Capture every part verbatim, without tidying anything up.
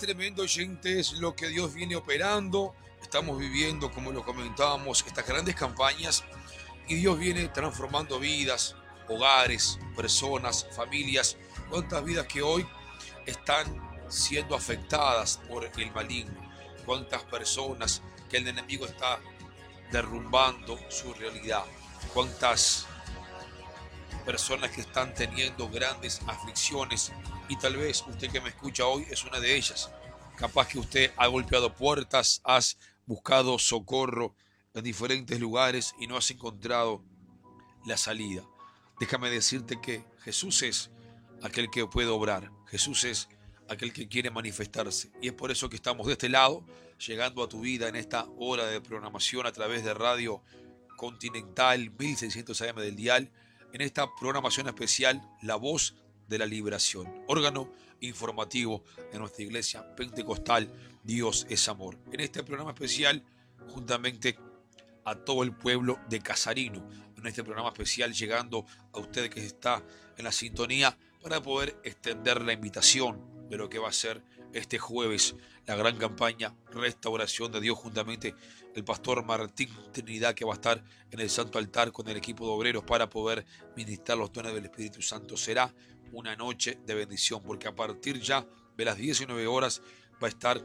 tremendo, oyente, es lo que Dios viene operando. Estamos viviendo, como lo comentábamos, estas grandes campañas y Dios viene transformando vidas, hogares, personas, familias. Cuántas vidas que hoy están siendo afectadas por el maligno. Cuántas personas que el enemigo está derrumbando su realidad. Cuántas personas que están teniendo grandes aflicciones, y tal vez usted que me escucha hoy es una de ellas. Capaz que usted ha golpeado puertas, has buscado socorro en diferentes lugares y no has encontrado la salida. Déjame decirte que Jesús es aquel que puede obrar. Jesús es aquel que quiere manifestarse. Y es por eso que estamos de este lado, llegando a tu vida en esta hora de programación a través de Radio Continental mil seiscientos A M del dial, en esta programación especial La Voz de la Liberación, órgano informativo de nuestra iglesia pentecostal Dios es Amor. En este programa especial, juntamente a todo el pueblo de Casarino, en este programa especial llegando a usted que está en la sintonía para poder extender la invitación de lo que va a ser este jueves la gran campaña Restauración de Dios, juntamente el pastor Martín Trinidad, que va a estar en el Santo Altar con el equipo de obreros para poder ministrar los dones del Espíritu Santo. Será una noche de bendición, porque a partir ya de las diecinueve horas va a estar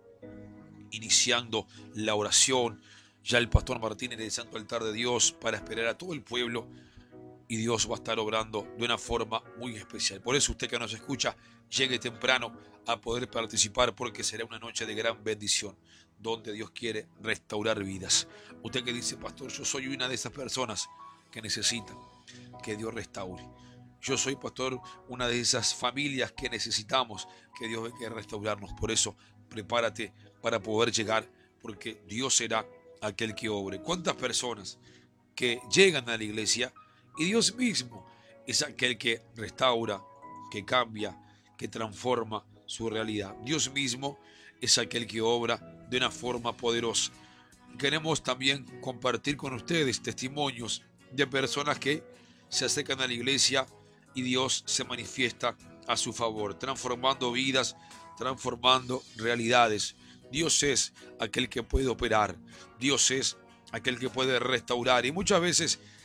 iniciando la oración ya el pastor Martín en el Santo Altar de Dios para esperar a todo el pueblo, y Dios va a estar obrando de una forma muy especial. Por eso usted que nos escucha, llegue temprano a poder participar, porque será una noche de gran bendición, donde Dios quiere restaurar vidas. Usted que dice: pastor, yo soy una de esas personas que necesitan que Dios restaure. Yo soy, pastor, una de esas familias que necesitamos que Dios venga a restaurarnos. Por eso, prepárate para poder llegar, porque Dios será aquel que obre. ¿Cuántas personas que llegan a la iglesia y Dios mismo es aquel que restaura, que cambia, que transforma su realidad? Dios mismo es aquel que obra de una forma poderosa. Queremos también compartir con ustedes testimonios de personas que se acercan a la iglesia y Dios se manifiesta a su favor, transformando vidas, transformando realidades. Dios es aquel que puede operar, Dios es aquel que puede restaurar, y muchas veces